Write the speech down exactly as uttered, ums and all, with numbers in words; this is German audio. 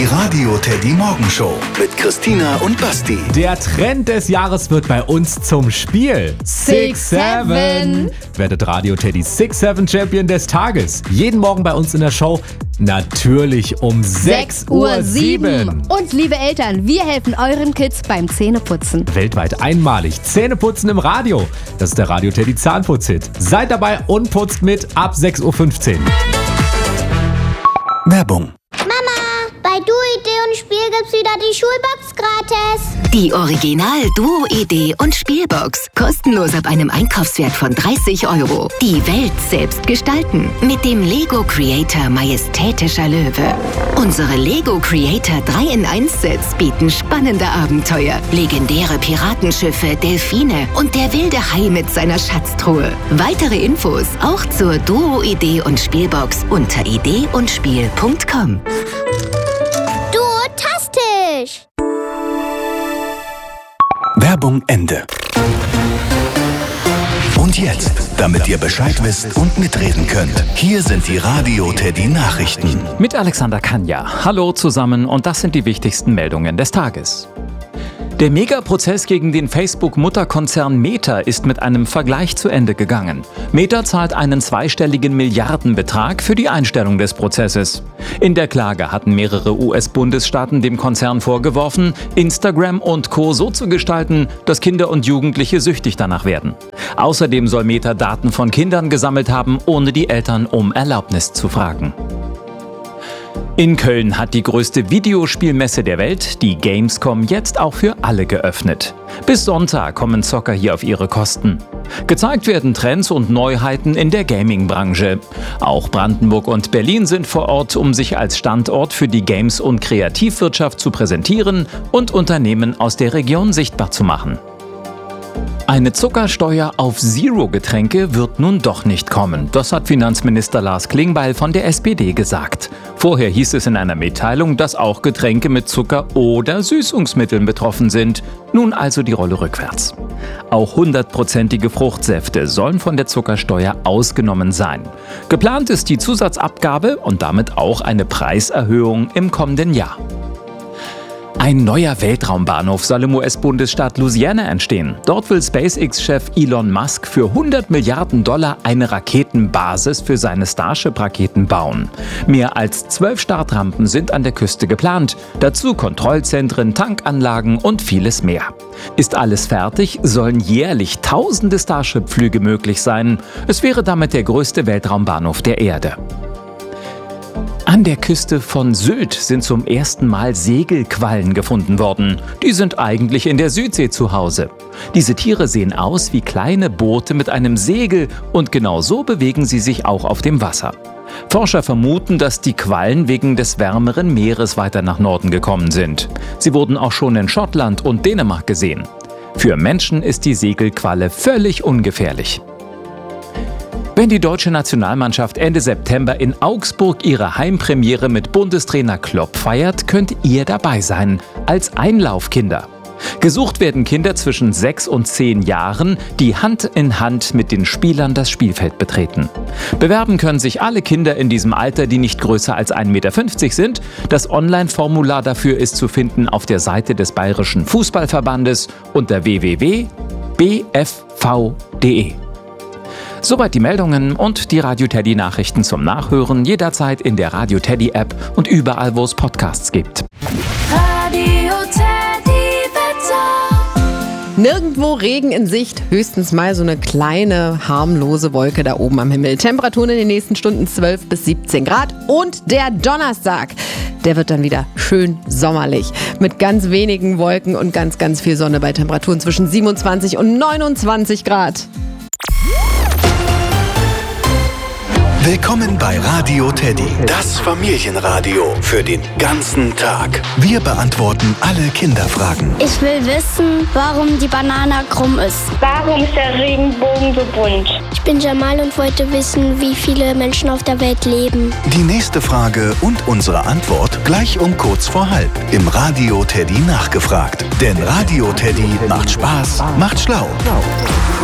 Die Radio Teddy Morgenshow mit Christina und Basti. Der Trend des Jahres wird bei uns zum Spiel. Six Seven. Werdet Radio Teddy Six Seven Champion des Tages. Jeden Morgen bei uns in der Show. Natürlich um sechs Uhr sieben. Und liebe Eltern, wir helfen euren Kids beim Zähneputzen. Weltweit einmalig. Zähneputzen im Radio. Das ist der Radio Teddy Zahnputz-Hit. Seid dabei und putzt mit ab sechs Uhr fünfzehn. Werbung. Bei Duo-Idee und Spiel gibt's wieder die Schulbox gratis. Die Original Duo-Idee und Spielbox. Kostenlos ab einem Einkaufswert von dreißig Euro. Die Welt selbst gestalten. Mit dem Lego Creator Majestätischer Löwe. Unsere Lego Creator drei in eins Sets bieten spannende Abenteuer, legendäre Piratenschiffe, Delfine und der wilde Hai mit seiner Schatztruhe. Weitere Infos auch zur Duo-Idee und Spielbox unter idee und spiel punkt com. Fantastisch! Werbung Ende. Und jetzt, damit ihr Bescheid wisst und mitreden könnt, hier sind die Radio Teddy Nachrichten. Mit Alexander Kanja. Hallo zusammen und das sind die wichtigsten Meldungen des Tages. Der Megaprozess gegen den Facebook-Mutterkonzern Meta ist mit einem Vergleich zu Ende gegangen. Meta zahlt einen zweistelligen Milliardenbetrag für die Einstellung des Prozesses. In der Klage hatten mehrere U S-Bundesstaaten dem Konzern vorgeworfen, Instagram und Co. so zu gestalten, dass Kinder und Jugendliche süchtig danach werden. Außerdem soll Meta Daten von Kindern gesammelt haben, ohne die Eltern um Erlaubnis zu fragen. In Köln hat die größte Videospielmesse der Welt, die Gamescom, jetzt auch für alle geöffnet. Bis Sonntag kommen Zocker hier auf ihre Kosten. Gezeigt werden Trends und Neuheiten in der Gaming-Branche. Auch Brandenburg und Berlin sind vor Ort, um sich als Standort für die Games- und Kreativwirtschaft zu präsentieren und Unternehmen aus der Region sichtbar zu machen. Eine Zuckersteuer auf Zero-Getränke wird nun doch nicht kommen. Das hat Finanzminister Lars Klingbeil von der S P D gesagt. Vorher hieß es in einer Mitteilung, dass auch Getränke mit Zucker oder Süßungsmitteln betroffen sind. Nun also die Rolle rückwärts. Auch hundertprozentige Fruchtsäfte sollen von der Zuckersteuer ausgenommen sein. Geplant ist die Zusatzabgabe und damit auch eine Preiserhöhung im kommenden Jahr. Ein neuer Weltraumbahnhof soll im U S-Bundesstaat Louisiana entstehen. Dort will SpaceX-Chef Elon Musk für hundert Milliarden Dollar eine Raketenbasis für seine Starship-Raketen bauen. Mehr als zwölf Startrampen sind an der Küste geplant. Dazu Kontrollzentren, Tankanlagen und vieles mehr. Ist alles fertig, sollen jährlich tausende Starship-Flüge möglich sein. Es wäre damit der größte Weltraumbahnhof der Erde. An der Küste von Sylt sind zum ersten Mal Segelquallen gefunden worden. Die sind eigentlich in der Südsee zu Hause. Diese Tiere sehen aus wie kleine Boote mit einem Segel und genau so bewegen sie sich auch auf dem Wasser. Forscher vermuten, dass die Quallen wegen des wärmeren Meeres weiter nach Norden gekommen sind. Sie wurden auch schon in Schottland und Dänemark gesehen. Für Menschen ist die Segelqualle völlig ungefährlich. Wenn die deutsche Nationalmannschaft Ende September in Augsburg ihre Heimpremiere mit Bundestrainer Klopp feiert, könnt ihr dabei sein, als Einlaufkinder. Gesucht werden Kinder zwischen sechs und zehn Jahren, die Hand in Hand mit den Spielern das Spielfeld betreten. Bewerben können sich alle Kinder in diesem Alter, die nicht größer als ein Meter fünfzig sind. Das Online-Formular dafür ist zu finden auf der Seite des Bayerischen Fußballverbandes unter w w w punkt b f v punkt d e. Soweit die Meldungen und die Radio Teddy Nachrichten zum Nachhören jederzeit in der Radio Teddy App und überall, wo es Podcasts gibt. Radio Teddy Wetter. Nirgendwo Regen in Sicht, höchstens mal so eine kleine, harmlose Wolke da oben am Himmel. Temperaturen in den nächsten Stunden zwölf bis siebzehn Grad und der Donnerstag, der wird dann wieder schön sommerlich. Mit ganz wenigen Wolken und ganz, ganz viel Sonne bei Temperaturen zwischen siebenundzwanzig und neunundzwanzig Grad. Willkommen bei Radio Teddy, das Familienradio für den ganzen Tag. Wir beantworten alle Kinderfragen. Ich will wissen, warum die Banane krumm ist. Warum ist der Regenbogen so bunt? Ich bin Jamal und wollte wissen, wie viele Menschen auf der Welt leben. Die nächste Frage und unsere Antwort gleich um kurz vor halb im Radio Teddy nachgefragt. Denn Radio Teddy macht Spaß, macht schlau.